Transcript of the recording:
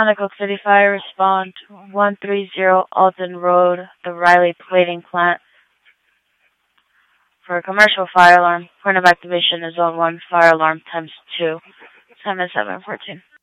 Sonic Oak City Fire, respond 130 Alden Road, the Riley Plating Plant. For a commercial fire alarm, point of activation is zone 1, fire alarm times 2. Time is 7:14.